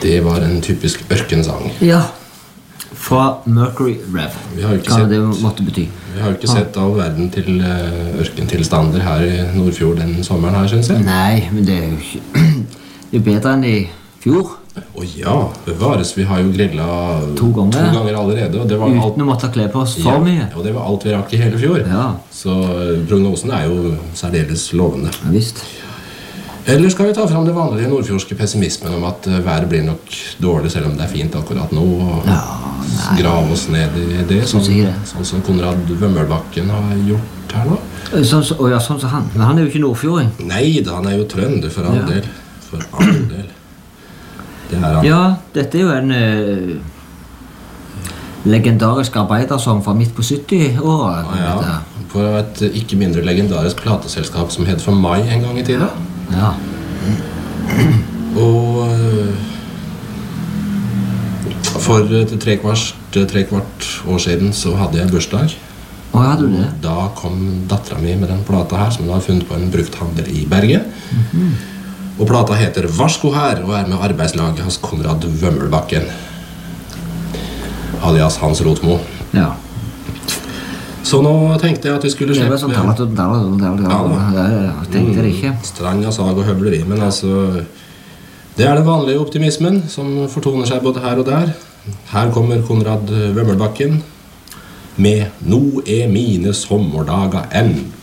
Det var en typisk ørkensang. Ja, fra Mercury Rev. Vi har jo ikke Hva sett, det måtte bety. vi har jo ikke sett all verden til ørkentilstander her i Nordfjord den sommeren her, synes jeg. Nei, men det er jo ikke det er bedre enn i fjor. Ja, bevares. Vi har jo grillet 2 ganger. 2 ganger allerede. Og det var alt, Uten å måtte kle på oss for mye. og det var alt vi rakk i hele fjor. Ja, Så prognosen er jo særdeles lovende. ja visst. Eller skal vi ta fram det vanlige nordfjordske pessimismen om at været blir nok dårlig selv om det er fint akkurat nå, og Ja, nei. grave oss ned i det, Synes ikke det. sånn som Konrad Vømmelbakken har gjort her nå? Sånn som han. Men han er jo ikke nordfjording. Nei da, han er jo trønder for all Ja. del. For all del. Det er han. Ja, dette er jo en legendarisk arbeidersang fra midt på 70-året. Ja, på et ikke mindre legendarisk plateselskap som het For Mai en gang i tiden. Ja. Og for trekvart år siden så hadde jeg bursdag. Å, hadde du det? Da kom datteren min med den plata her som hun har funnet på en brukthandel i Bergen. Og plata heter Varsko her og er med arbeidslaget hans Konrad Vømmelbakken. Alias Hans Rotmo. Ja. Så nå tenkte jeg at vi skulle Det var sånn jeg tenkte det ikke. Strang av sag og høvleri, men altså det er den vanlige optimismen som fortoner seg både her og der. Her kommer Konrad Vømmelbakken med «Nå er mine sommerdager enn».